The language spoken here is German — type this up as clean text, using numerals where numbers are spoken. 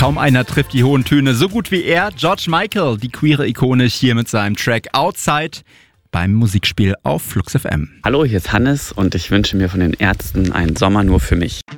Kaum einer trifft die hohen Töne so gut wie er. George Michael, die queere Ikone, hier mit seinem Track Outside beim Musikspiel auf Flux FM. Hallo, hier ist Hannes und ich wünsche mir von den Ärzten einen Sommer nur für mich.